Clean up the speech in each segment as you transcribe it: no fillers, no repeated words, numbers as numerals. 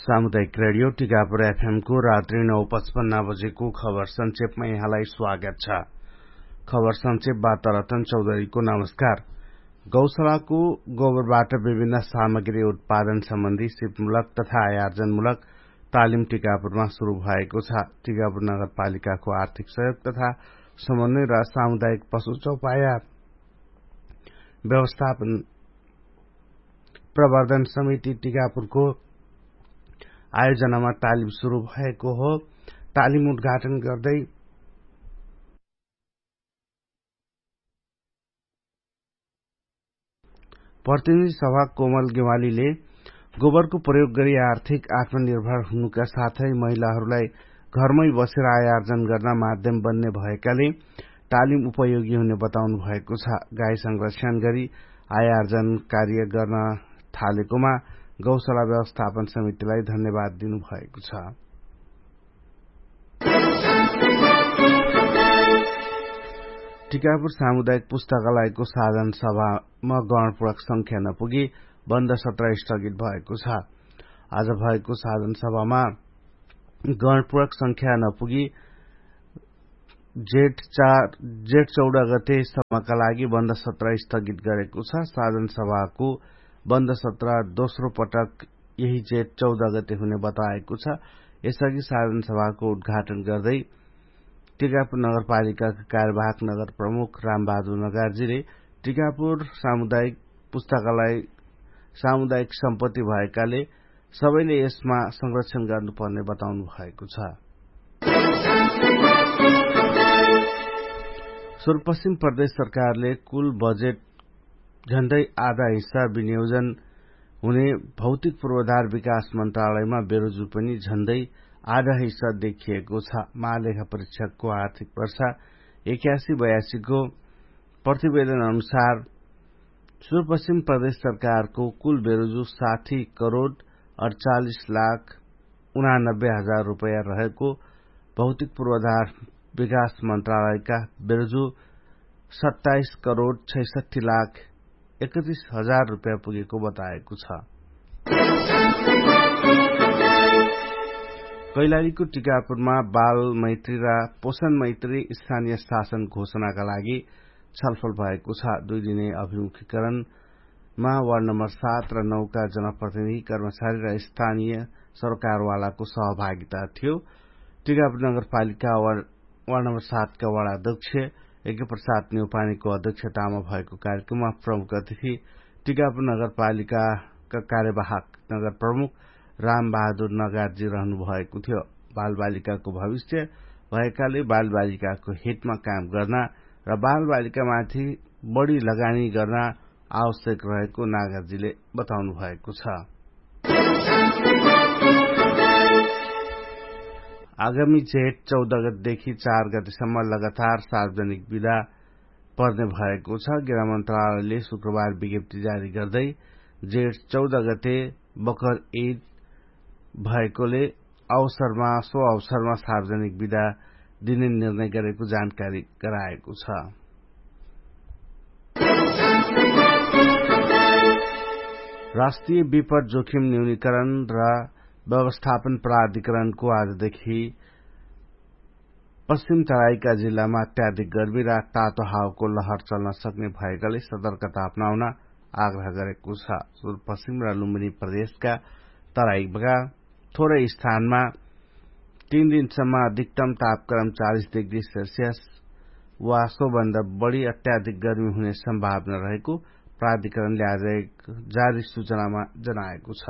सामुदायिक radio Tikapur FM को रात्रि 9:55 बजेको खबर संक्षेपमा यहाँलाई स्वागत छ। खबर संक्षेपबाट रतन चौधरीको नमस्कार। गौशालाको गोबरबाट विभिन्न सामग्री उत्पादन सम्बन्धी सिपमूलक तथा आयोजनमूलक तालिम टिकापुरमा शुरू भएको छ। टिकापुर नगरपालिकाको आर्थिक सहयोग तथा समन्वय र सामुदायिक पशु चौपाया व्यवस्थापन प्रवर्धन समिति टिकापुरको आयोजनामा तालिम शुरू भएको हो। तालिम उद्घाटन गर्दै प्रतिनिधि सभा कोमल गेवालीले गोबरको प्रयोग गरी आर्थिक आत्मनिर्भर हुनुका साथै महिलाहरूलाई घरमै बसेर आयोजन गर्न माध्यम बन्ने भएकाले तालिम उपयोगी हुने बताउनु भएको छ। गाई संरक्षण गरी आयोजन कार्य गर्न थालेकोमा गौशाला व्यवस्थापन समितिलाई धन्यवाद दिनुभएको छ। टिकापुर सामुदायिक पुस्तकालयको साधन सभामा गणपूरक संख्या नपुगी बन्द सत्र स्थगित भएको छ। आज भएको साधन सभामा गणपूरक संख्या नपुगी जेठ 14 गतेसम्मका लागि बन्द सत्र स्थगित गरेको छ। साधन सभाको बन्द सत्र दोस्रो पटक यही जेठ 14 गते हुने बताएको छ। यसअघि साधन सभाको उद्घाटन गर्दै टिकापुर नगरपालिकाका कार्यवाहक नगर प्रमुख रामबहादुर नगार्जीले टिकापुर सामुदायिक पुस्तकालय सामुदायिक सम्पत्ति भएकाले सबैले यसमा संरक्षण गर्नुपर्ने बताउनु भएको छ। सुदूरपश्चिम प्रदेश सरकारले कुल बजेट झण्डै आधा हिस्सा विनियोजन हुने भौतिक पूर्वाधार विकास मन्त्रालयमा बेरोजु पनि झण्डै आधा हिस्सा देखिएको छ। महालेखा परीक्षकको आर्थिक वर्ष 81-82 को प्रतिवेदन अनुसार सुदूरपश्चिम प्रदेश सरकारको कुल बेरोजु 60 करोड़ 48 लाख 89 हजार रुपैयाँ रहेको भौतिक पूर्वाधार विकास मन्त्रालयका बेरोजु 27 करोड़ 66 लाख 31 हजार रुपैयाँ पुगेको बताएको छ। कैलालीको टिकापुरमा बाल मैत्री र पोषण मैत्री स्थानीय शासन घोषणाका लागि छलफल भएको छ। 2 दिने अभिमुखीकरणमा वार्ड नम्बर 7 र 9 का जनप्रतिनिधि, कर्मचारी र स्थानीय सरकारवालाको सहभागिता थियो। टिकापुर नगरपालिका वार्ड नम्बर 7 का वडा अध्यक्ष यज्ञ प्रसाद न्यौपानेको अध्यक्षतामा भएको कार्यक्रममा प्रमुख अतिथि टिकापुर नगरपालिकाका कार्यवाहक नगर प्रमुख रामबहादुर नगार्जी रहनु भएको थियो। बालबालिकाको भविष्य भएकाले बालबालिकाको हितमा काम गर्न र बालबालिकामाथि बढ़ी लगानी गर्न आवश्यक रहेको नगार्जीले बताउनु भएको छ। आगामी जेठ 14 गतेदेखि 4 गतेसम्म लगातार सार्वजनिक बिदा पर्ने भएको छ। गृह मन्त्रालयले शुक्रबार विज्ञप्ति जारी गर्दै जेठ 14 गते बकर ईद भएकोले सो अवसरमा सार्वजनिक बिदा दिने निर्णय गरेको जानकारी गराएको छ। राष्ट्रिय विपद जोखिम न्यूनीकरण र व्यवस्थापन प्राधिकरणको आजदेखि पश्चिम तराईका जिल्लामा अत्याधिक गर्मी र तातो हावाको लहर चल्न सक्ने भएकाले सतर्कता अपनाउन आग्रह गरेको छ। सुदूरपश्चिम र लुम्बिनी प्रदेशका तराईका थोरै स्थानमा 3 दिनसम्म अधिकतम तापक्रम 40 डिग्री सेल्सियस वा सोभन्दा बढ़ी अत्याधिक गर्मी हुने सम्भावना रहेको प्राधिकरणले आज एक जारी सूचनामा जनाएको छ।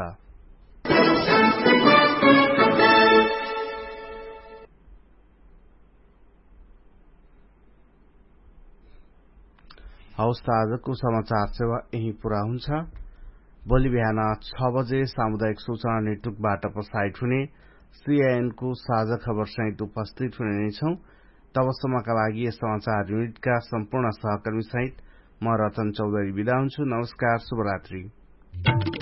हवस् त आजको समाचार सेवा यही पूरा हुन्छ। भोलि बिहान 6 बजे सामुदायिक सूचना नेटवर्कबाट प्रसारित हुने सीआईएन को साझा खबर सहित उपस्थित हुने नै छौं। तबसम्मका लागि यस समाचार युनिटका सम्पूर्ण सहकर्मी सहित म रतन चौधरी बिदा हुन्छु। नमस्कार, शुभरात्रि।